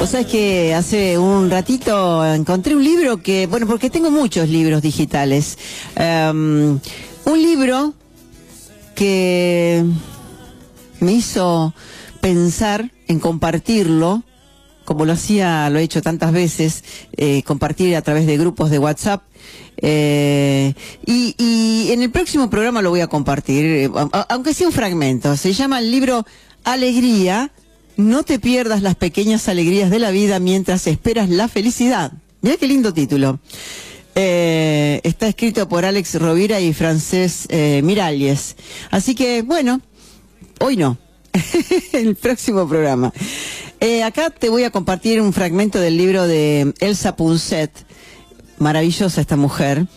Vos sabés que hace un ratito encontré un libro que, bueno, porque tengo muchos libros digitales. Un libro que me hizo pensar en compartirlo, como lo he hecho tantas veces, compartir a través de grupos de WhatsApp. Y en el próximo programa lo voy a compartir, aunque sea un fragmento. Se llama el libro Alegría. No te pierdas las pequeñas alegrías de la vida mientras esperas la felicidad. Mirá qué lindo título. Está escrito por Alex Rovira y Francés Miralles. Así que, bueno, hoy no. El próximo programa. Acá te voy a compartir un fragmento del libro de Elsa Punset. Maravillosa esta mujer.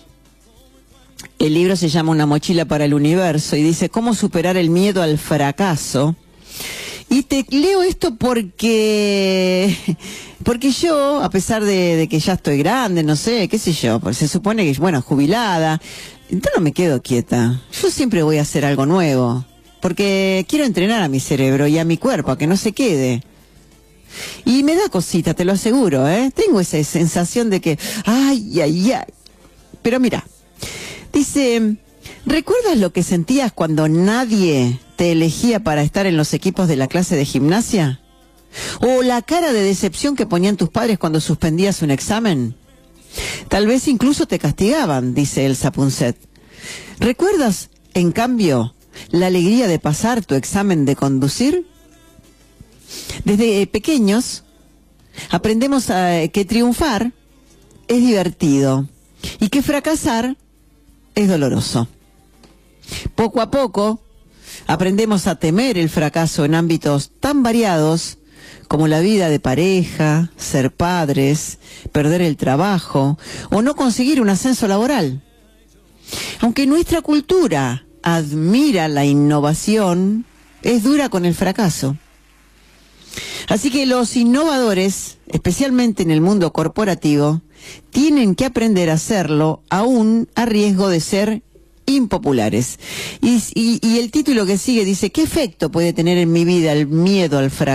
El libro se llama Una mochila para el universo y dice cómo superar el miedo al fracaso. Y te leo esto porque yo, a pesar de que ya estoy grande, no sé, qué sé yo, pues se supone que, bueno, jubilada, yo no me quedo quieta. Yo siempre voy a hacer algo nuevo, porque quiero entrenar a mi cerebro y a mi cuerpo, a que no se quede. Y me da cosita, te lo aseguro, ¿eh? Tengo esa sensación de que, ay, ay, ay. Pero mira, dice, ¿recuerdas lo que sentías cuando nadie te elegía para estar en los equipos de la clase de gimnasia? ¿O la cara de decepción que ponían tus padres cuando suspendías un examen? Tal vez incluso te castigaban, dice Elsa Punset. ¿Recuerdas, en cambio, la alegría de pasar tu examen de conducir? Desde pequeños aprendemos que triunfar es divertido y que fracasar es doloroso. Poco a poco aprendemos a temer el fracaso en ámbitos tan variados como la vida de pareja, ser padres, perder el trabajo o no conseguir un ascenso laboral. Aunque nuestra cultura admira la innovación, es dura con el fracaso. Así que los innovadores, especialmente en el mundo corporativo, tienen que aprender a hacerlo aún a riesgo de ser impopulares. Y el título que sigue dice, ¿qué efecto puede tener en mi vida el miedo al fracaso?